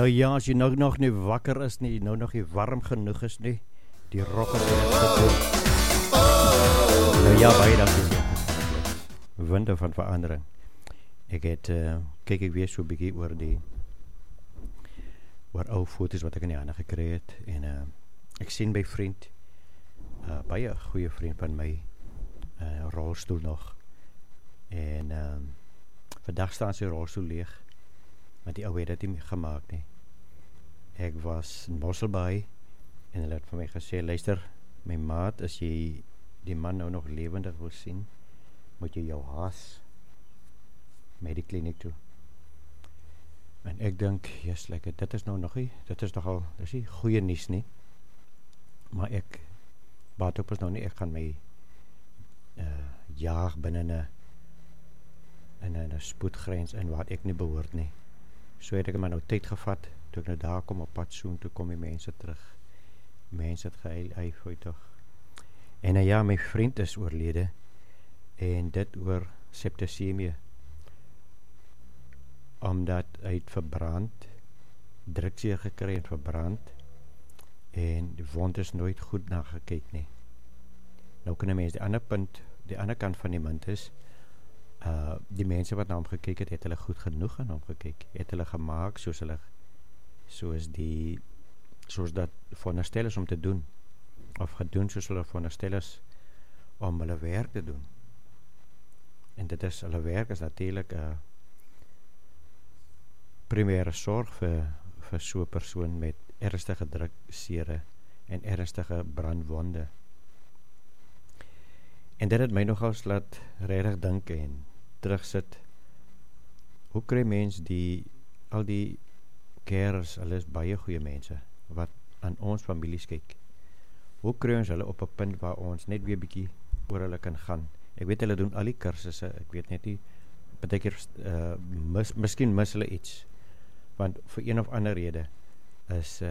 ja, as jy nou nog nie wakker is nie, nou nog nie warm genoeg is nie, die rock is net gedoen. Nou ja, baie dankie. Winde van verandering. Ek het, kyk ek weer so 'n bietjie oor ou foto's wat ek in die hande gekry het, en ek sien by vriend, baie goeie vriend van my, rolstoel nog, en vandag staan sy rolstoel leeg, want die ou het dit nie gemaak nie. Ek was in Mosselbaai, en hulle het vir my gesê, luister, my maat, as jy die man nou nog lewendig wil sien, moet jy jou haas met die kliniek toe. En ek dink, yes, lekker, dit is nou nog nie, dit is nie goeie nuus nie, maar ek baat op is nou nie, ek gaan my jaag binne in 'n spoedgrens in wat ek nie behoort nie. So het ek maar nou tyd gevat, toe ek nou daar kom op pad soen, toe kom die mense terug. Mense het gehuil, fooi toch. En ja, my vriend is oorlede, en dit oor septisemie, omdat hy het verbrand, drukseer gekry en verbrand, en die wond is nooit goed na gekyk nie. Nou kan 'n mens die ander punt, die ander kant van die munt is, die mense wat na hom gekyk het hulle goed genoeg aan hom gekyk, het hulle gemaak soos dat veronderstel is om te doen, of gedoen soos hulle veronderstel is om hulle werk te doen. En dit is, hulle werk is natuurlik primêre sorg vir so 'n persoon met ernstige druksere en ernstige brandwonde. En dit het my nogals laat regtig dink en terugsit. Hoe kry mens al die carers, hulle is baie goeie mense, wat aan ons families kyk. Hoe kry ons hulle op 'n punt waar ons net weer bietjie oor hulle kan gaan? Ek weet hulle doen al die kursusse, ek weet net nie, partykeer miskien mis hulle iets, want vir een of ander rede is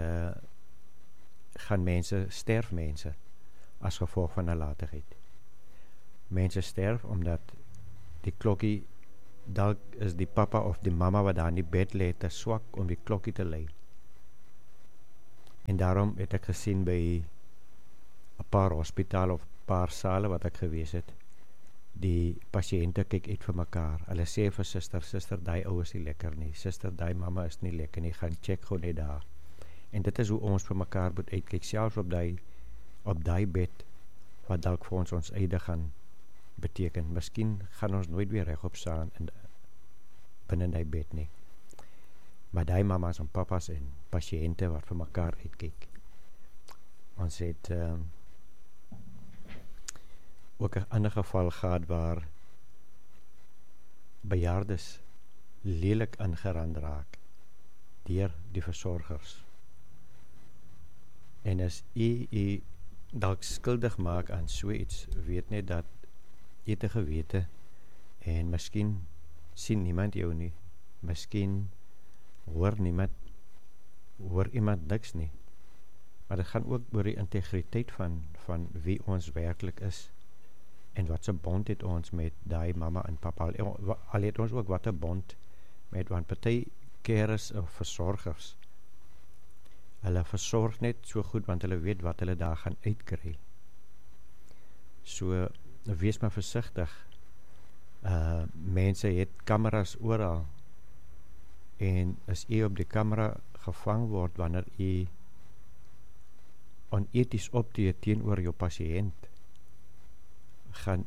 gaan sterf mense as gevolg van nalatigheid. Mense sterf omdat die klokkie, dalk is die papa of die mama wat daar in die bed lê te swak om die klokkie te lei. En daarom het ek gesien by 'n paar hospitale of paar sale wat ek gewees het, die pasiënte kyk uit vir mekaar. Hulle sê vir suster, daai ou is nie lekker nie, suster, daai mamma is nie lekker nie, gaan check gou net daar. En dit is hoe ons vir mekaar moet uitkyk, selfs op daai bed, wat dalk vir ons einde gaan beteken. Miskien gaan ons nooit weer regop staan binne die bed nie. Maar die mamas en papas en pasiënte wat vir mekaar uitkyk. Ons het ook 'n ander geval gehad waar bejaardes lelik aangerand raak deur die versorgers. En as u dalk skuldig maak aan so iets, weet net dat jy te gewete, en miskien sien niemand jou nie, miskien hoor iemand niks nie, maar dit gaan ook oor die integriteit van wie ons werklik is, en wat se bond het ons met daai mamma en papa, al het ons ook wat 'n bond met, want party carers of versorgers, hulle versorg net so goed, want hulle weet wat hulle daar gaan uitkry. So, wees maar versigtig. Mense het kameras oral, en as jy op die kamera gevang word, wanneer jy oneties optree teenoor jou pasiënt, gaan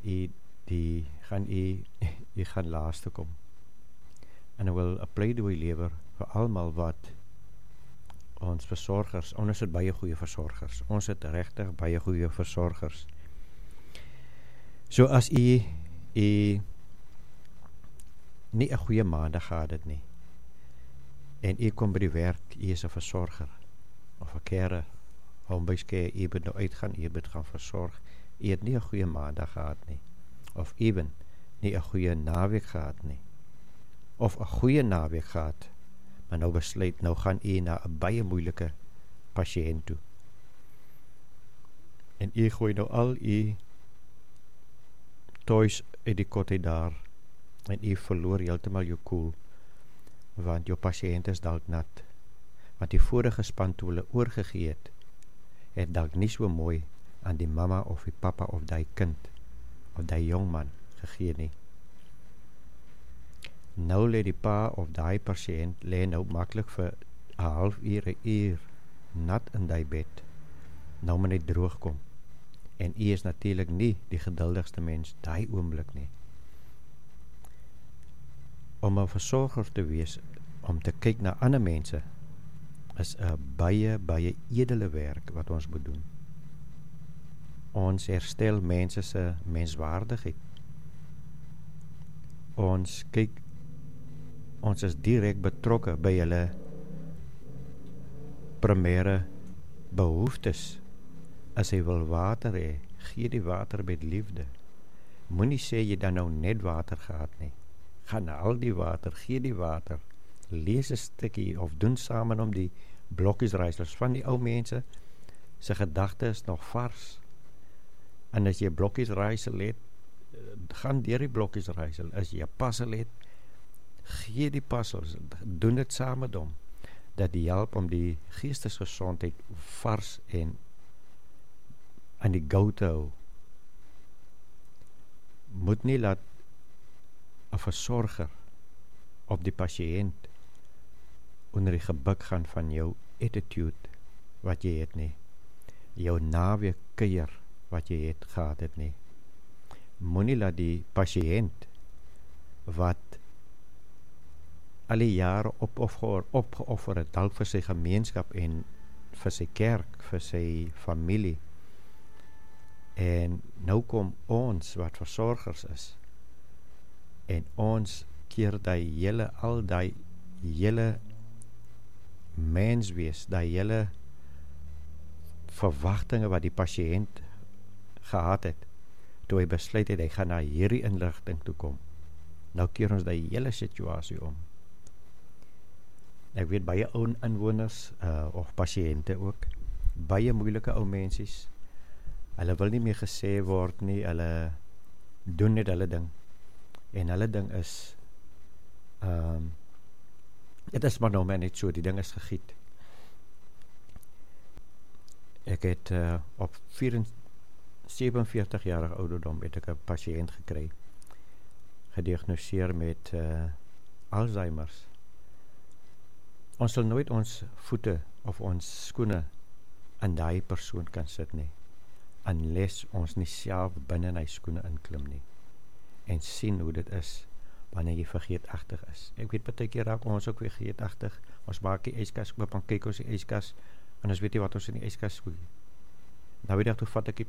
jy gaan laaste kom. En ek wil 'n pleidooi lewer vir almal wat ons versorgers, ons het baie goeie versorgers, ons het regtig baie goeie versorgers. So as jy nie 'n goeie maandag gehad het nie, en jy kom by die werk, jy is 'n versorger, of 'n carer, homebasecare, jy moet nou uitgaan, jy moet gaan versorg, jy het nie 'n goeie maandag gehad nie, of even nie 'n goeie naweek gehad nie, of 'n goeie naweek gehad, maar nou besluit, nou gaan jy na 'n baie moeilike pasiënt toe, en jy gooi nou al jy toys uit die kot uit daar, en jy verloor heeltemal jou koel, want jou pasiënt is dalk nat. Want die vorige span toe hulle oorgegee het dalk nie so mooi aan die mamma of die papa of die kind of die jongman gegee nie. Nou lê die pa of die patiënt lê nou maklik vir 'n halfuur, 'n uur nat in die bed. Nou moet net droog kom. En u is natuurlik nie die geduldigste mens daai oomblik nie. Om 'n versorger te wees, om te kyk na ander mense, is 'n baie edele werk wat ons moet doen. Ons herstel mense se menswaardigheid. Ons is direk betrokke by hulle primêre behoeftes. As hy wil water hê, gee die water met liefde. Moenie sê jy dan nou net water gehad nie. Gaan al die water, gee die water. Lees 'n stukkie of doen saam met hom die blokkiesraaisels. Van die ou mense se gedagte is nog vars. En as jy blokkiesraaisel het, gaan deur die blokkiesraaisel. As jy 'n passel het, gee die passels, doen dit saam met hom. Dat die help om die geestesgesondheid vars en aan die go te hou. Moet nie laat 'n versorger op die pasiënt onder die gebuk gaan van jou attitude wat jy het nie. Jou naweek kuier wat jy het gehad het nie. Moenie laat die pasiënt wat al die jare opgeoffer het, dalk vir sy gemeenskap en vir sy kerk, vir sy familie. En nou kom ons wat versorgers is. En ons keer al die hele menswees, die hele verwagtinge wat die pasiënt gehad het, toe hy besluit het, hy gaan na hierdie inligting toe kom. Nou keer ons die hele situasie om. Ek weet baie ou inwoners of pasiënte ook, baie moeilike ou mensies. Hulle wil nie meer gesê word nie, hulle doen net hulle ding. En hulle ding is dit is maar nou maar net so, die ding is gegiet. Ek het op 47-jarige ouderdom het ek 'n pasiënt gekry, gediagnoseer met Alzheimer's. Ons sal nooit ons voete of ons skoene aan daai persoon kan sit nie, unless ons nie self binne in hy skoene inklim nie, en sien hoe dit is, wanneer jy vergeetachtig is. Ek weet partykeer raak ons ook weer vergeetachtig, ons maak die yskas oop, en kyk ons die yskas, en ons weet nie wat ons in die yskas gooi. Nou weet ek, toe vat ek die